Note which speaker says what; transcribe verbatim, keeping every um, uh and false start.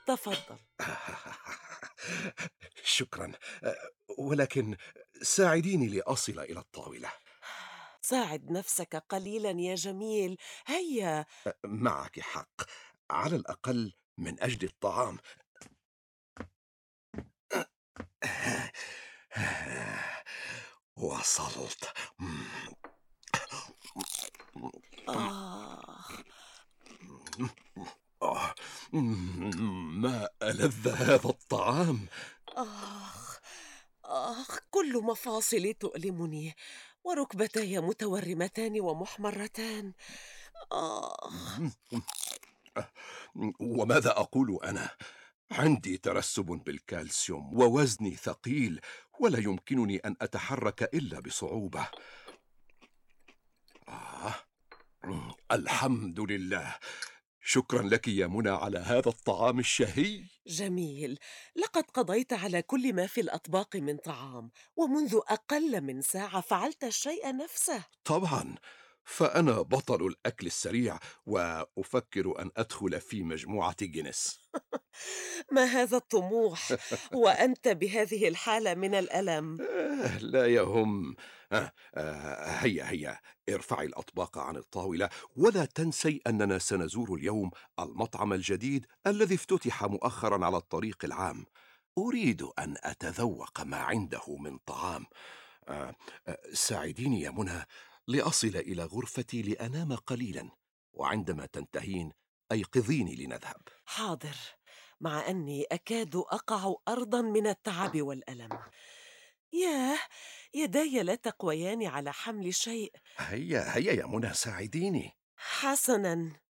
Speaker 1: تفضل.
Speaker 2: شكرا. ولكن ساعديني لأصل إلى الطاولة.
Speaker 1: ساعد نفسك قليلا يا جميل. هيا.
Speaker 2: معك حق، على الأقل من أجل الطعام. وصلت.
Speaker 1: آه.
Speaker 2: آه، ما ألذ هذا الطعام.
Speaker 1: آخ. آخ، كل مفاصلي تؤلمني، وركبتاي متورمتان ومحمرتان. آخ.
Speaker 2: وماذا أقول أنا؟ عندي ترسب بالكالسيوم ووزني ثقيل، ولا يمكنني أن أتحرك إلا بصعوبة. آه. الحمد لله. شكرا لك يا منى على هذا الطعام الشهي.
Speaker 1: جميل. لقد قضيت على كل ما في الأطباق من طعام، ومنذ أقل من ساعة فعلت الشيء نفسه.
Speaker 2: طبعا، فأنا بطل الأكل السريع، وأفكر أن أدخل في مجموعة جينيس.
Speaker 1: ما هذا الطموح وأنت بهذه الحالة من الألم؟
Speaker 2: آه، لا يهم. آه، آه، هيا هيا، ارفعي الأطباق عن الطاولة، ولا تنسي أننا سنزور اليوم المطعم الجديد الذي افتتح مؤخرا على الطريق العام. أريد أن أتذوق ما عنده من طعام. آه، آه، ساعديني يا منى لأصل إلى غرفتي لأنام قليلا، وعندما تنتهين أيقظيني لنذهب.
Speaker 1: حاضر، مع أني أكاد أقع أرضا من التعب والألم. ياه، يداي لا تقويان على حمل شيء.
Speaker 2: هيا هيا يا منى، ساعديني.
Speaker 1: حسنا،